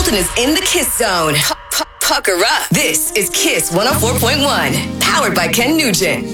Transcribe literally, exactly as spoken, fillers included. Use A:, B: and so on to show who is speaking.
A: Colton is in the Kiss Zone. P- p- pucker up. This is Kiss one oh four point one, powered by Ken Nugent.